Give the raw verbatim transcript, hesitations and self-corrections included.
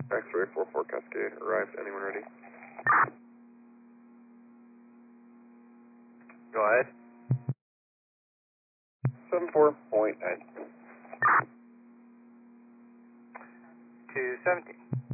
X-ray four four Cascade, arrived. Anyone ready? Go ahead. seven four point nine. two seventeen.